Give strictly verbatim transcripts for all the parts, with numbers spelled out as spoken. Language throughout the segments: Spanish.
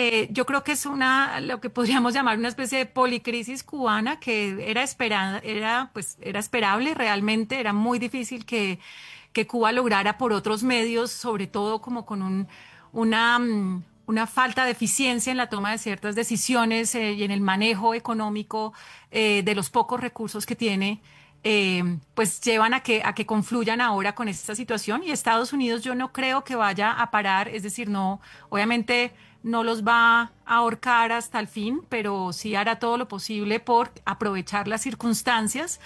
eh, yo creo que es una, lo que podríamos llamar una especie de policrisis cubana que era esperada, era, pues, era esperable realmente, era muy difícil que, que Cuba lograra por otros medios, sobre todo como con un, una, mm, una falta de eficiencia en la toma de ciertas decisiones eh, y en el manejo económico eh, de los pocos recursos que tiene, eh, pues llevan a que, a que confluyan ahora con esta situación y Estados Unidos yo no creo que vaya a parar, es decir, no, obviamente no los va a ahorcar hasta el fin, pero sí hará todo lo posible por aprovechar las circunstancias.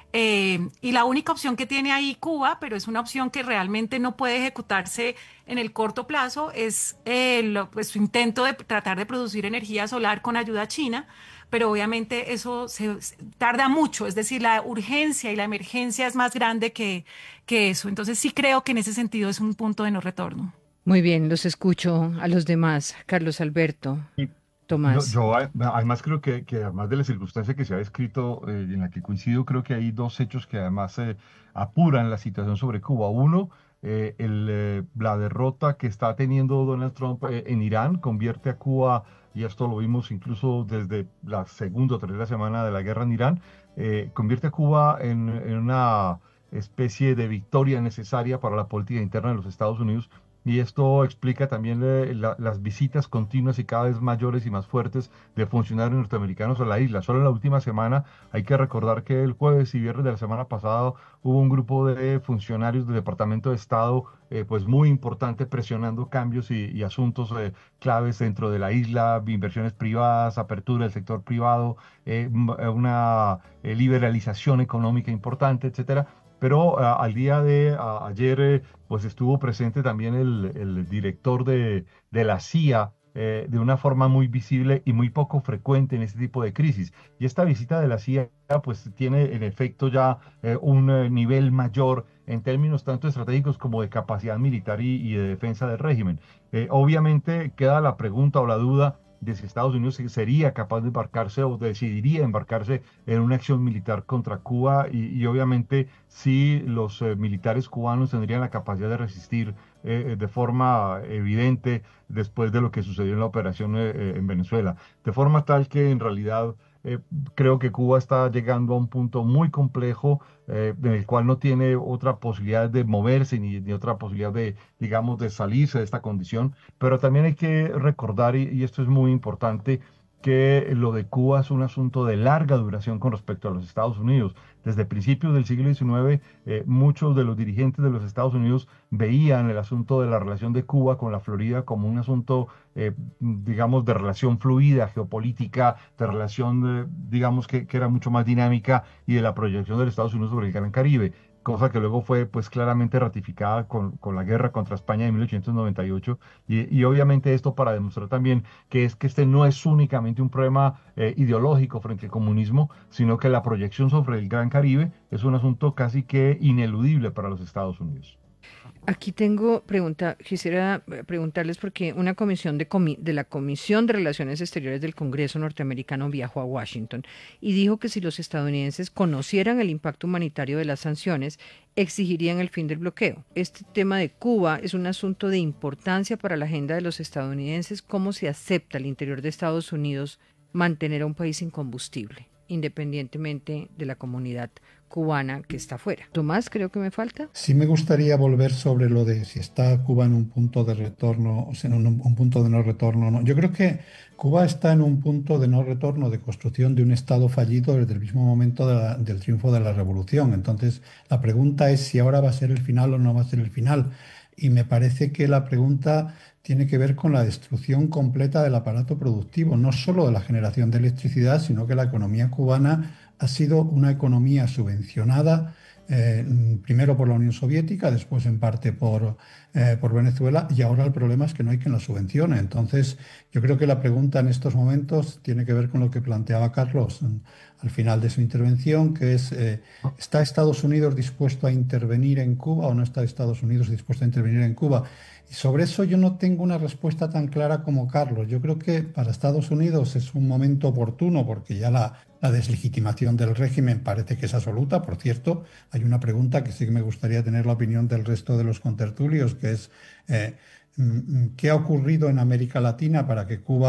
Eh, y la única opción que tiene ahí Cuba, pero es una opción que realmente no puede ejecutarse en el corto plazo, es eh, lo- pues, su intento de tratar de producir energía solar con ayuda china, pero obviamente eso se, se- tarda mucho, es decir, la urgencia y la emergencia es más grande que, que eso. Entonces sí creo que en ese sentido es un punto de no retorno. Muy bien, los escucho a los demás. Carlos Alberto, Y yo, Tomás. yo a- además creo que, que además de la circunstancia que se ha descrito, eh, en la que coincido, creo que hay dos hechos que además eh, apuran la situación sobre Cuba. Uno, eh, el, eh, la derrota que está teniendo Donald Trump eh, en Irán convierte a Cuba, y esto lo vimos incluso desde la segunda o tercera semana de la guerra en Irán, eh, convierte a Cuba en, en una especie de victoria necesaria para la política interna de los Estados Unidos. Y esto explica también eh, la- las visitas continuas y cada vez mayores y más fuertes de funcionarios norteamericanos a la isla. Solo en la última semana hay que recordar que el jueves y viernes de la semana pasada hubo un grupo de funcionarios del Departamento de Estado eh, pues muy importante presionando cambios y, y asuntos eh, claves dentro de la isla, inversiones privadas, apertura del sector privado, eh, m- eh, una eh, liberalización económica importante, etcétera. Pero ah, al día de ah, ayer, eh, pues estuvo presente también el, el director de, de la C I A, eh, de una forma muy visible y muy poco frecuente en este tipo de crisis. Y esta visita de la C I A pues tiene en efecto ya eh, un eh, nivel mayor en términos tanto estratégicos como de capacidad militar y, y de defensa del régimen. Eh, obviamente queda la pregunta o la duda de si Estados Unidos se- sería capaz de embarcarse o decidiría embarcarse en una acción militar contra Cuba y, y obviamente si los eh, militares cubanos tendrían la capacidad de resistir eh, de forma evidente después de lo que sucedió en la operación eh, eh, en Venezuela. De forma tal que en realidad eh, creo que Cuba está llegando a un punto muy complejo eh, en el cual no tiene otra posibilidad de moverse ni, ni otra posibilidad de, digamos, de salirse de esta condición. Pero también hay que recordar, y, y esto es muy importante, que lo de Cuba es un asunto de larga duración con respecto a los Estados Unidos. Desde principios del siglo diecinueve, eh, muchos de los dirigentes de los Estados Unidos veían el asunto de la relación de Cuba con la Florida como un asunto, eh, digamos, de relación fluida, geopolítica, de relación, eh, digamos, que, que era mucho más dinámica y de la proyección de los Estados Unidos sobre el Gran Caribe, cosa que luego fue pues claramente ratificada con, con la guerra contra España de mil ochocientos noventa y ocho y, y obviamente esto para demostrar también que es que este no es únicamente un problema eh, ideológico frente al comunismo, sino que la proyección sobre el Gran Caribe es un asunto casi que ineludible para los Estados Unidos. Aquí tengo pregunta, quisiera eh, preguntarles porque una comisión de, comi- de la Comisión de Relaciones Exteriores del Congreso norteamericano viajó a Washington y dijo que si los estadounidenses conocieran el impacto humanitario de las sanciones, exigirían el fin del bloqueo. Este tema de Cuba es un asunto de importancia para la agenda de los estadounidenses. ¿Cómo se acepta al interior de Estados Unidos mantener a un país sin combustible, independientemente de la comunidad cubana que está afuera? Tomás, creo que me falta. Sí me gustaría volver sobre lo de si está Cuba en un punto de retorno, o sea, en un, un punto de no retorno o no. Yo creo que Cuba está en un punto de no retorno, de construcción de un Estado fallido desde el mismo momento de la- del triunfo de la revolución. Entonces, la pregunta es si ahora va a ser el final o no va a ser el final. Y me parece que la pregunta tiene que ver con la destrucción completa del aparato productivo, no solo de la generación de electricidad, sino que la economía cubana ha sido una economía subvencionada, eh, primero por la Unión Soviética, después en parte por, eh, por Venezuela, y ahora el problema es que no hay quien la subvencione. Entonces, yo creo que la pregunta en estos momentos tiene que ver con lo que planteaba Carlos mm, al final de su intervención, que es, eh, ¿está Estados Unidos dispuesto a intervenir en Cuba o no está Estados Unidos dispuesto a intervenir en Cuba? Y sobre eso yo no tengo una respuesta tan clara como Carlos. Yo creo que para Estados Unidos es un momento oportuno porque ya la, la deslegitimación del régimen parece que es absoluta. Por cierto, hay una pregunta que sí que me gustaría tener la opinión del resto de los contertulios, que es eh, mm, mm, ¿qué ha ocurrido en América Latina para que Cuba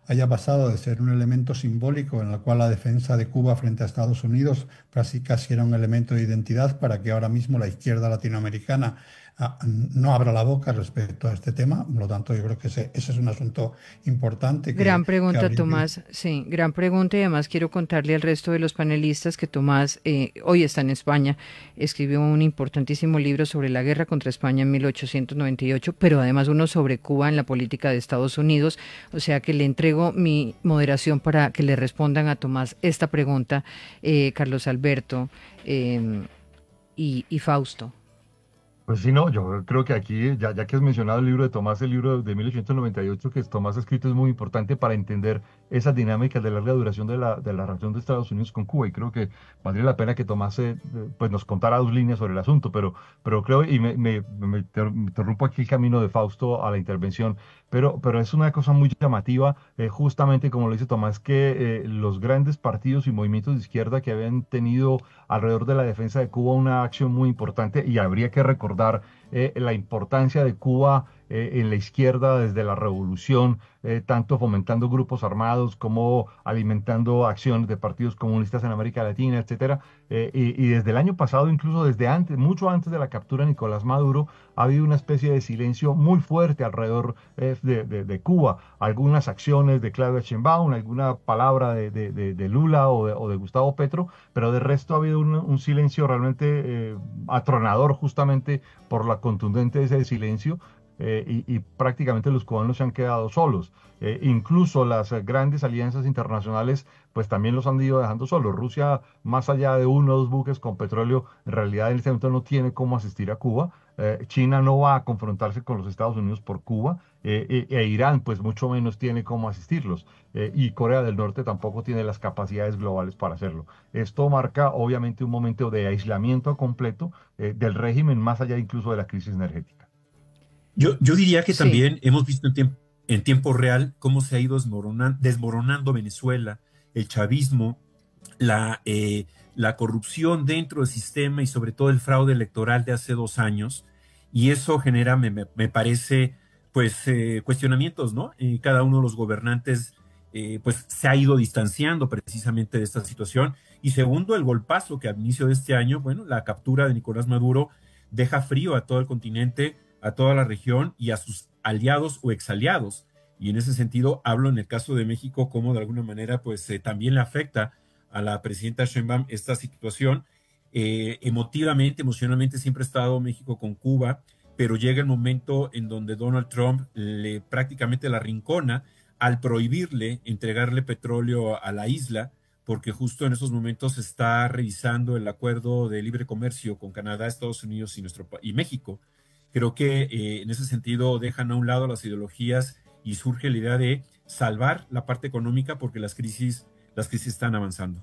haya pasado de ser un elemento simbólico en el cual la defensa de Cuba frente a Estados Unidos casi, casi era un elemento de identidad, para que ahora mismo la izquierda latinoamericana ah, no abra la boca respecto a este tema. Por lo tanto, yo creo que ese, ese es un asunto importante que, Gran que pregunta, habría que... Tomás. Sí, gran pregunta y además quiero contarle al resto de los panelistas que Tomás eh, hoy está en España, escribió un importantísimo libro sobre la guerra contra España en mil ochocientos noventa y ocho, pero además uno sobre Cuba en la política de Estados Unidos, o sea que le entrego mi moderación para que le respondan a Tomás esta pregunta, eh, Carlos Alberto eh, y, y Fausto. Pues sí, no, yo creo que aquí, ya, ya que has mencionado el libro de Tomás, el libro de mil ochocientos noventa y ocho que Tomás ha escrito, es muy importante para entender esas dinámicas de larga duración de la, de la relación de Estados Unidos con Cuba, y creo que valdría la pena que Tomás eh, pues nos contara dos líneas sobre el asunto, pero, pero creo, y me, me, me inter- me interrumpo aquí el camino de Fausto a la intervención, pero, pero es una cosa muy llamativa, eh, justamente como lo dice Tomás, que eh, los grandes partidos y movimientos de izquierda que habían tenido alrededor de la defensa de Cuba una acción muy importante, y habría que recordar eh, la importancia de Cuba eh, en la izquierda desde la revolución, eh, tanto fomentando grupos armados como alimentando acciones de partidos comunistas en América Latina, etcétera. Eh, y, y desde el año pasado, incluso desde antes, mucho antes de la captura de Nicolás Maduro, ha habido una especie de silencio muy fuerte alrededor eh, de, de, de Cuba. Algunas acciones de Claudia Sheinbaum, alguna palabra de, de, de, de Lula o de, o de Gustavo Petro, pero de resto ha habido un, un silencio realmente eh, atronador, justamente por la contundente de ese silencio. Eh, y, y prácticamente los cubanos se han quedado solos. Eh, incluso las eh, grandes alianzas internacionales pues también los han ido dejando solos. Rusia, más allá de uno o dos buques con petróleo, en realidad en este momento no tiene cómo asistir a Cuba. Eh, China no va a confrontarse con los Estados Unidos por Cuba, eh, e, e Irán pues mucho menos tiene cómo asistirlos. Eh, y Corea del Norte tampoco tiene las capacidades globales para hacerlo. Esto marca obviamente un momento de aislamiento completo eh, del régimen, más allá incluso de la crisis energética. Yo, yo diría que Sí. también hemos visto en tiempo, en tiempo real cómo se ha ido desmorona- desmoronando Venezuela, el chavismo, la, eh, la corrupción dentro del sistema y sobre todo el fraude electoral de hace dos años. Y eso genera, me, me- me parece, pues eh, cuestionamientos, ¿no? Eh, cada uno de los gobernantes eh, pues se ha ido distanciando precisamente de esta situación. Y segundo, el golpazo que al inicio de este año, bueno, la captura de Nicolás Maduro deja frío a todo el continente, a toda la región y a sus aliados o exaliados. Y en ese sentido hablo en el caso de México como de alguna manera pues eh, también le afecta a la presidenta Sheinbaum esta situación. Eh, emotivamente, emocionalmente siempre ha estado México con Cuba, pero llega el momento en donde Donald Trump le prácticamente la rincona al prohibirle entregarle petróleo a la isla, porque justo en esos momentos se está revisando el acuerdo de libre comercio con Canadá, Estados Unidos y, nuestro, y México. Creo que eh, en ese sentido dejan a un lado las ideologías y surge la idea de salvar la parte económica porque las crisis, las crisis están avanzando.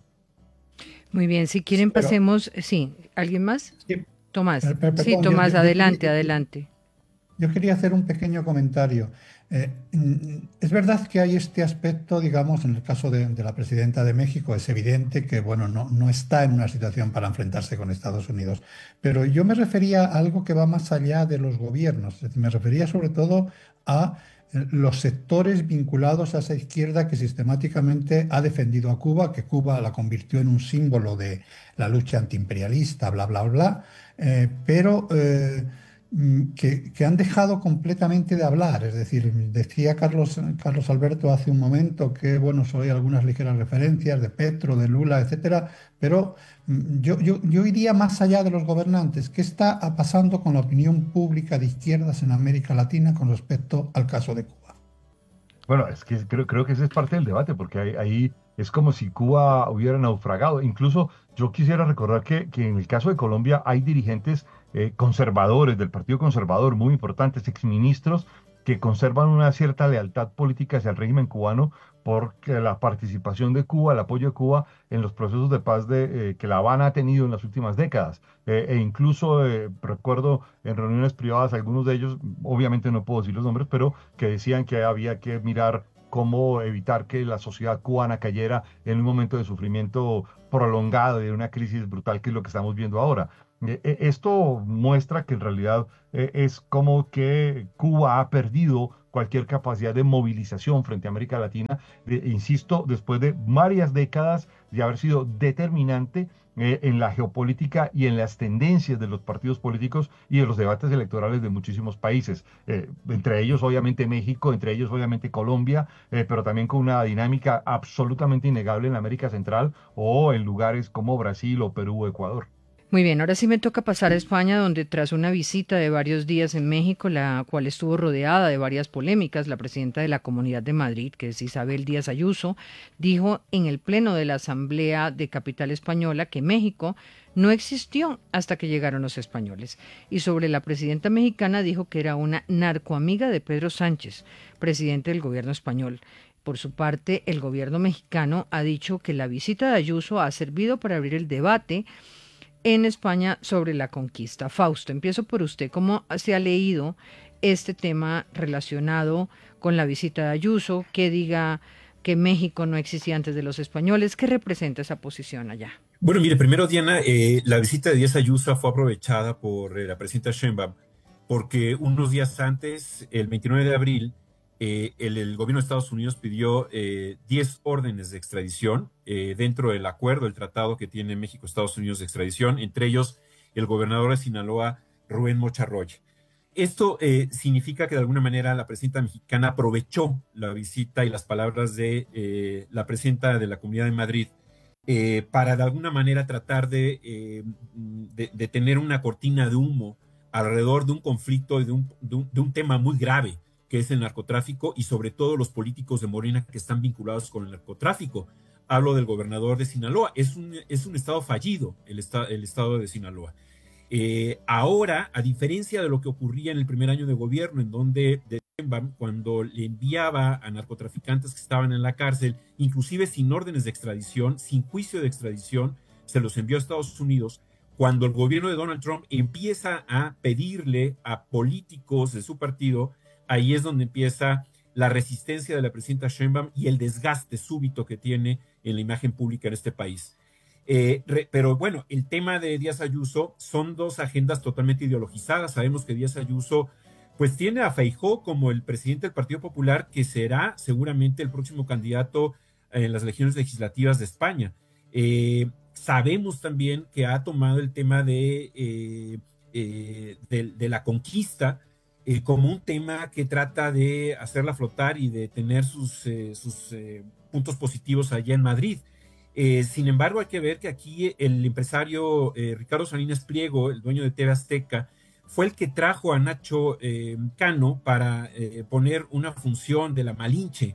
Muy bien, si Sí, quieren pero pasemos, sí, ¿alguien más? sí, Tomás. per- per- Sí, perdón, yo, Tomás, yo- yo adelante, quería, adelante. Yo quería hacer un pequeño comentario. Eh, mm, es verdad que hay este aspecto, digamos, en el caso de, de la presidenta de México, es evidente que, bueno, no, no está en una situación para enfrentarse con Estados Unidos. Pero yo me refería a algo que va más allá de los gobiernos. Es decir, me refería sobre todo a eh, los sectores vinculados a esa izquierda que sistemáticamente ha defendido a Cuba, que Cuba la convirtió en un símbolo de la lucha antiimperialista, bla, bla, bla. Eh, pero... eh, mm, que, que han dejado completamente de hablar. Es decir, decía Carlos, Carlos Alberto hace un momento que, bueno, solo hay algunas ligeras referencias de Petro, de Lula, etcétera, pero mm, yo, yo, yo iría más allá de los gobernantes. ¿Qué está pasando con la opinión pública de izquierdas en América Latina con respecto al caso de Cuba? Bueno, es que creo, creo que ese es parte del debate, porque ahí, ahí es como si Cuba hubiera naufragado. Incluso yo quisiera recordar que, que en el caso de Colombia hay dirigentes eh, conservadores del Partido Conservador, muy importantes, exministros, que conservan una cierta lealtad política hacia el régimen cubano porque la participación de Cuba, el apoyo de Cuba en los procesos de paz de, eh, que La Habana ha tenido en las últimas décadas. Eh, e incluso eh, recuerdo en reuniones privadas, algunos de ellos, obviamente no puedo decir los nombres, pero que decían que había que mirar cómo evitar que la sociedad cubana cayera en un momento de sufrimiento prolongado, de una crisis brutal, que es lo que estamos viendo ahora. Eh, eh, Esto muestra que en realidad eh, es como que Cuba ha perdido cualquier capacidad de movilización frente a América Latina, de- insisto, después de varias décadas de haber sido determinante eh, en la geopolítica y en las tendencias de los partidos políticos y de los debates electorales de muchísimos países, eh, entre ellos obviamente México, entre ellos obviamente Colombia, eh, pero también con una dinámica absolutamente innegable en la América Central o en lugares como Brasil o Perú o Ecuador. Muy bien, ahora sí me toca pasar a España, donde tras una visita de varios días en México, la cual estuvo rodeada de varias polémicas, la presidenta de la Comunidad de Madrid, que es Isabel Díaz Ayuso, dijo en el pleno de la Asamblea de Capital Española que México no existió hasta que llegaron los españoles. Y sobre la presidenta mexicana dijo que era una narcoamiga de Pedro Sánchez, presidente del gobierno español. Por su parte, el gobierno mexicano ha dicho que la visita de Ayuso ha servido para abrir el debate en España sobre la conquista. Fausto, empiezo por usted. ¿Cómo se ha leído este tema relacionado con la visita de Ayuso? Que diga que México no existía antes de los españoles. ¿Qué representa esa posición allá? Bueno, mire, primero, Diana, eh, la visita de Díaz Ayuso fue aprovechada por eh, la presidenta Sheinbaum, porque unos días antes, el veintinueve de abril, eh, el, el gobierno de Estados Unidos pidió eh, diez órdenes de extradición eh, dentro del acuerdo, el tratado que tiene México-Estados Unidos de extradición, entre ellos el gobernador de Sinaloa, Rubén Mocha Roya. Esto eh, significa que de alguna manera la presidenta mexicana aprovechó la visita y las palabras de eh, la presidenta de la Comunidad de Madrid eh, para de alguna manera tratar de, eh, de, de, tener una cortina de humo alrededor de un conflicto y de un, de, un, de un tema muy grave, que es el narcotráfico y sobre todo los políticos de Morena que están vinculados con el narcotráfico. Hablo del gobernador de Sinaloa. Es un, es un estado fallido, el, esta, el estado de Sinaloa. Eh, ahora, a diferencia de lo que ocurría en el primer año de gobierno, en donde de, cuando le enviaba a narcotraficantes que estaban en la cárcel, inclusive sin órdenes de extradición, sin juicio de extradición, se los envió a Estados Unidos. Cuando el gobierno de Donald Trump empieza a pedirle a políticos de su partido, ahí es donde empieza la resistencia de la presidenta Sheinbaum y el desgaste súbito que tiene en la imagen pública en este país. Eh, re, pero bueno, el tema de Díaz Ayuso son dos agendas totalmente ideologizadas. Sabemos que Díaz Ayuso pues tiene a Feijóo como el presidente del Partido Popular, que será seguramente el próximo candidato en las elecciones legislativas de España. Eh, sabemos también que ha tomado el tema de, eh, eh, de, de la conquista eh, como un tema que trata de hacerla flotar y de tener sus, eh, sus eh, puntos positivos allá en Madrid. Eh, sin embargo, hay que ver que aquí el empresario eh, Ricardo Salinas Pliego, el dueño de T V Azteca, fue el que trajo a Nacho eh, Cano para eh, poner una función de la Malinche.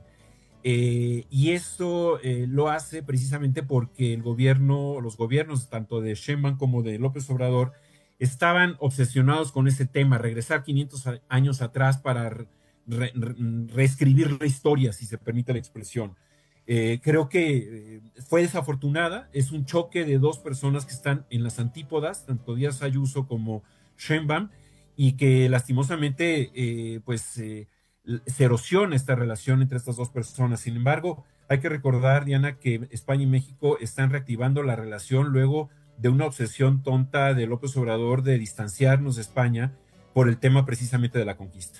Eh, y esto eh, lo hace precisamente porque el gobierno, los gobiernos tanto de Sheinbaum como de López Obrador estaban obsesionados con ese tema, regresar quinientos años atrás para re, re, reescribir la historia, si se permite la expresión. Eh, creo que eh, fue desafortunada, es un choque de dos personas que están en las antípodas, tanto Díaz Ayuso como Sheinbaum, y que lastimosamente eh, pues eh, se erosiona esta relación entre estas dos personas. Sin embargo, hay que recordar, Diana, que España y México están reactivando la relación luego de una obsesión tonta de López Obrador de distanciarnos de España por el tema precisamente de la conquista.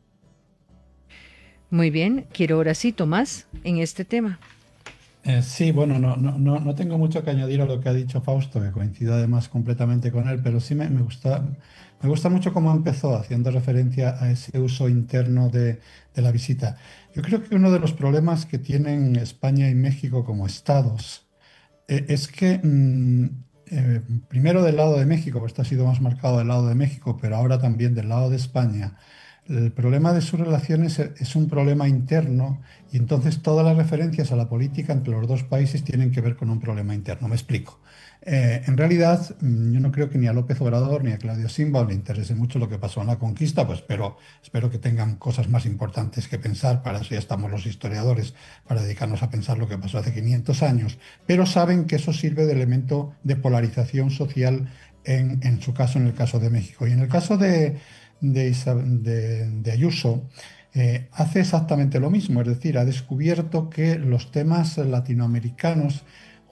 Muy bien, quiero ahora sí, Tomás, en este tema. Eh, sí, bueno, no, no, no, no tengo mucho que añadir a lo que ha dicho Fausto, que coincido además completamente con él, pero sí me, me gusta, me gusta mucho cómo empezó, haciendo referencia a ese uso interno de, de la visita. Yo creo que uno de los problemas que tienen España y México como estados eh, es que, mm, eh, primero del lado de México, pues esto ha sido más marcado del lado de México, pero ahora también del lado de España, el problema de sus relaciones es un problema interno y entonces todas las referencias a la política entre los dos países tienen que ver con un problema interno. Me explico. Eh, en realidad, yo no creo que ni a López Obrador ni a Claudio Sheinbaum le interese mucho lo que pasó en la conquista, pues pero espero que tengan cosas más importantes que pensar. Para eso ya estamos los historiadores, para dedicarnos a pensar lo que pasó hace quinientos años. Pero saben que eso sirve de elemento de polarización social en, en su caso, en el caso de México. Y en el caso de De, de, de Ayuso, eh, hace exactamente lo mismo, es decir, ha descubierto que los temas latinoamericanos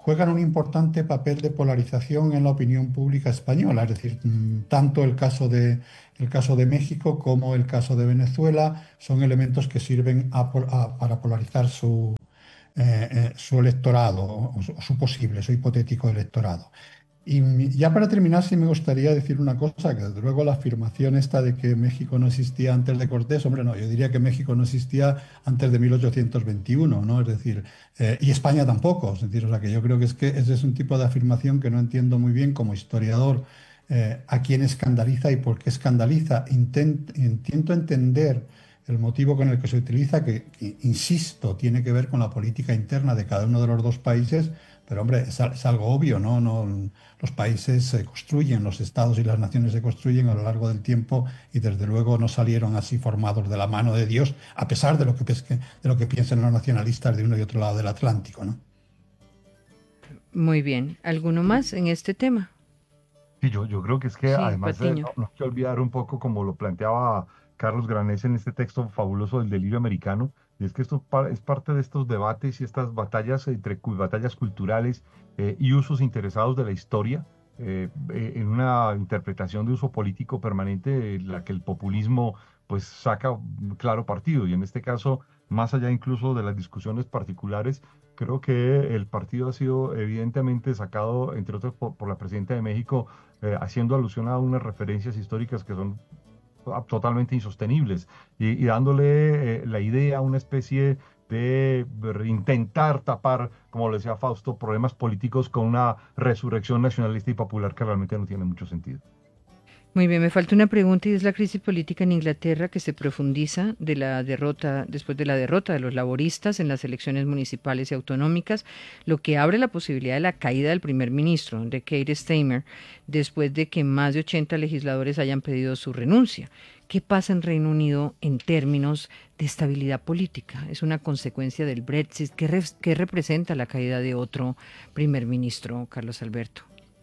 juegan un importante papel de polarización en la opinión pública española. Es decir, mm, tanto el caso de, el caso de México como el caso de Venezuela son elementos que sirven a pol- a- para polarizar su, eh, eh, su electorado o su, o su posible, su hipotético electorado. Y mi- ya para terminar, sí me gustaría decir una cosa, que desde luego la afirmación esta de que México no existía antes de Cortés, hombre, no, yo diría que México no existía antes de mil ochocientos veintiuno, ¿no? Es decir, eh, y España tampoco, es decir, o sea que yo creo que es que ese es un tipo de afirmación que no entiendo muy bien como historiador, eh, a quién escandaliza y por qué escandaliza. Intent- intento entender el motivo con el que se utiliza, que, que, insisto, tiene que ver con la política interna de cada uno de los dos países, pero hombre, es, al- es algo obvio, ¿no? No, los países se construyen, los estados y las naciones se construyen a lo largo del tiempo y desde luego no salieron así formados de la mano de Dios, a pesar de lo que, pesque- de lo que piensan los nacionalistas de uno y otro lado del Atlántico, ¿no? Muy bien. ¿Alguno más en este tema? Sí, yo, yo creo que es que Sí, además eh, Patiño. no, no hay que olvidar un poco como lo planteaba Carlos Granés en este texto fabuloso del delirio americano, y es que esto pa- es parte de estos debates y estas batallas entre cu- batallas culturales eh, y usos interesados de la historia, eh, eh, en una interpretación de uso político permanente, en la que el populismo pues saca un claro partido, y en este caso, más allá incluso de las discusiones particulares, creo que el partido ha sido evidentemente sacado, entre otros, por por la presidenta de México, eh, haciendo alusión a unas referencias históricas que son a- totalmente insostenibles y, y dándole eh, la idea a una especie de ver- intentar tapar, como le decía Fausto, problemas políticos con una resurrección nacionalista y popular que realmente no tiene mucho sentido. Muy bien, me falta una pregunta y es la crisis política en Inglaterra que se profundiza de la derrota, después de la derrota de los laboristas en las elecciones municipales y autonómicas, lo que abre la posibilidad de la caída del primer ministro, de Keir Starmer, después de que más de ochenta legisladores hayan pedido su renuncia. ¿Qué pasa en Reino Unido en términos de estabilidad política? ¿Es una consecuencia del Brexit? ¿Qué, re- qué representa la caída de otro primer ministro, Carlos Alberto?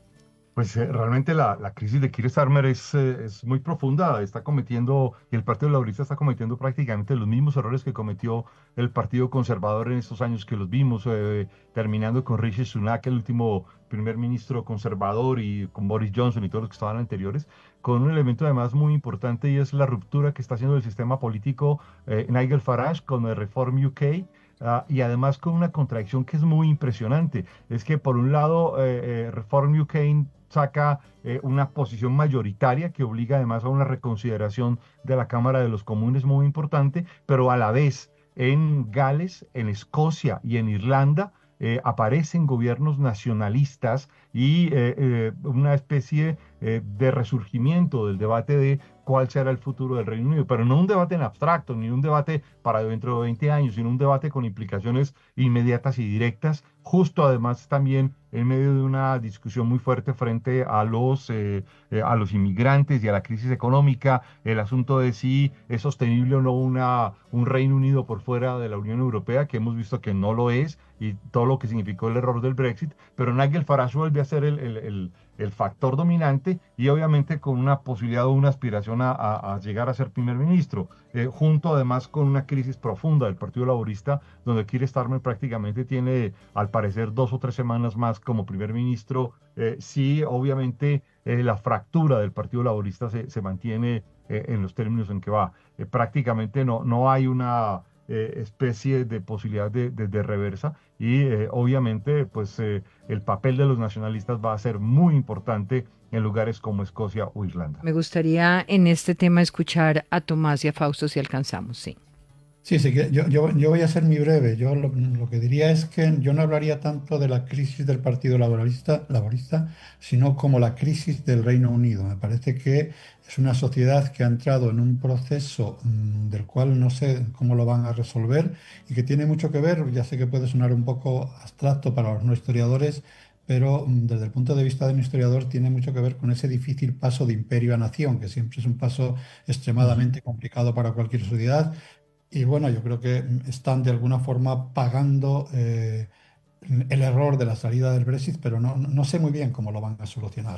Pues eh, realmente la, la crisis de Keir Starmer es, eh, es muy profunda, está cometiendo, y el Partido Laborista está cometiendo prácticamente los mismos errores que cometió el Partido Conservador en estos años que los vimos, eh, terminando con Rishi Sunak, el último primer ministro conservador, y con Boris Johnson y todos los que estaban anteriores, con un elemento además muy importante, y es la ruptura que está haciendo el sistema político, eh, Nigel Farage con el Reform U K. Ah, y además con una contradicción que es muy impresionante, es que por un lado eh, eh, Reform U K saca eh, una posición mayoritaria que obliga además a una reconsideración de la Cámara de los Comunes muy importante, pero a la vez en Gales, en Escocia y en Irlanda eh, aparecen gobiernos nacionalistas y eh, eh, una especie eh, de resurgimiento del debate de cuál será el futuro del Reino Unido, pero no un debate en abstracto, ni un debate para dentro de veinte años, sino un debate con implicaciones inmediatas y directas, justo además también en medio de una discusión muy fuerte frente a los, eh, eh, a los inmigrantes y a la crisis económica, el asunto de si es sostenible o no una, un Reino Unido por fuera de la Unión Europea, que hemos visto que no lo es, y todo lo que significó el error del Brexit, pero Nigel Farage vuelve a ser el, el, el el factor dominante y obviamente con una posibilidad o una aspiración a, a, a llegar a ser primer ministro, eh, junto además con una crisis profunda del Partido Laborista, donde Keir Starmer prácticamente tiene, al parecer, dos o tres semanas más como primer ministro, eh, si obviamente eh, la fractura del Partido Laborista se, se mantiene eh, en los términos en que va. Eh, prácticamente no, no hay una eh, especie de posibilidad de, de, de reversa y eh, obviamente pues eh, el papel de los nacionalistas va a ser muy importante en lugares como Escocia o Irlanda. Me gustaría en este tema escuchar a Tomás y a Fausto si alcanzamos, sí. Sí, sí, que yo, yo, yo voy a ser muy breve. Yo lo, lo que diría es que yo no hablaría tanto de la crisis del Partido Laborista, Laborista, sino como la crisis del Reino Unido. Me parece que es una sociedad que ha entrado en un proceso mm, del cual no sé cómo lo van a resolver y que tiene mucho que ver, ya sé que puede sonar un poco abstracto para los no historiadores, pero mm, desde el punto de vista de un historiador tiene mucho que ver con ese difícil paso de imperio a nación, que siempre es un paso Ujú. extremadamente complicado para cualquier sociedad y bueno, yo creo que están de alguna forma pagando eh, el error de la salida del Brexit, pero no, no no sé muy bien cómo lo van a solucionar.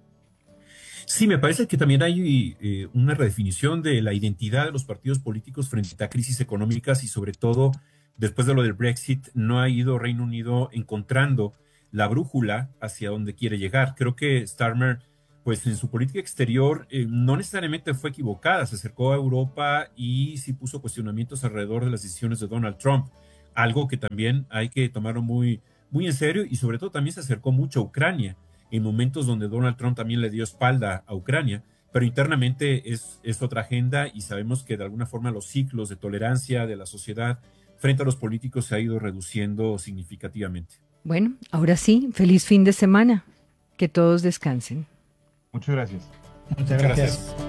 Sí, me parece que también hay eh, una redefinición de la identidad de los partidos políticos frente a crisis económicas y sobre todo después de lo del Brexit no ha ido Reino Unido encontrando la brújula hacia donde quiere llegar. Creo que Starmer, pues en su política exterior, eh, no necesariamente fue equivocada, se acercó a Europa y sí puso cuestionamientos alrededor de las decisiones de Donald Trump, algo que también hay que tomarlo muy, muy en serio, y sobre todo también se acercó mucho a Ucrania, en momentos donde Donald Trump también le dio espalda a Ucrania, pero internamente es, es otra agenda, y sabemos que de alguna forma los ciclos de tolerancia de la sociedad frente a los políticos se ha ido reduciendo significativamente. Bueno, ahora sí, feliz fin de semana. Que todos descansen. Muchas gracias. Muchas gracias.